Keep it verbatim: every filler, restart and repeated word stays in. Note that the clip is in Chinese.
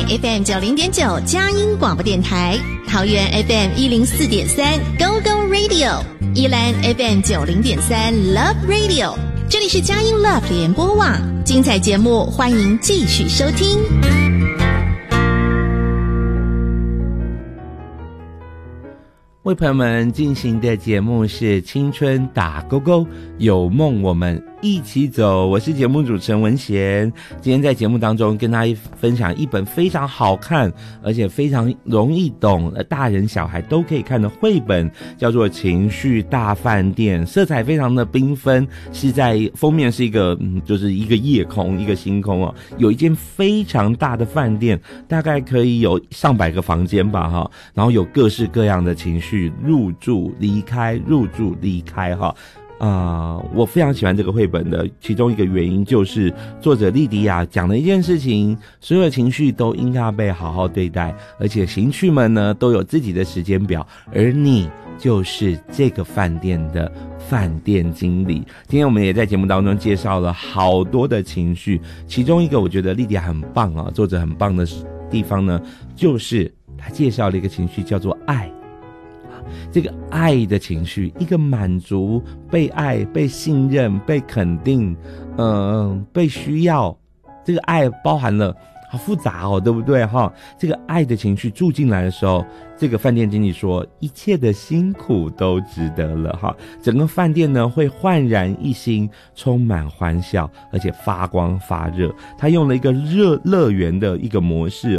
F M 九零点九佳音广播电台，桃园 F M 一零四点三 Go Go Radio， 宜兰 F M 九零点三 Love Radio。这里是佳音 Love 联播网，精彩节目欢迎继续收听。 为朋友们进行的节目是青春打勾勾，有梦我们一起走，我是节目主持人文贤。今天在节目当中跟大家分享一本非常好看而且非常容易懂，大人小孩都可以看的绘本，叫做《情绪大饭店》，色彩非常的缤纷，是在封面是一个、嗯、就是一个夜空一个星空哦，有一间非常大的饭店，大概可以有上百个房间吧哈，然后有各式各样的情绪，入住离开入住离开哈。啊、呃，我非常喜欢这个绘本的其中一个原因就是作者莉迪亚讲的一件事情，所有的情绪都应该被好好对待，而且情绪们呢都有自己的时间表，而你就是这个饭店的饭店经理。今天我们也在节目当中介绍了好多的情绪，其中一个我觉得莉迪亚很棒啊，作者很棒的地方呢，就是他介绍了一个情绪叫做爱。这个爱的情绪，一个满足、被爱、被信任、被肯定，嗯、呃，被需要，这个爱包含了好复杂哦，对不对哈？这个爱的情绪住进来的时候，这个饭店经理说，一切的辛苦都值得了哈。整个饭店呢会焕然一新，充满欢笑，而且发光发热。他用了一个热乐园的一个模式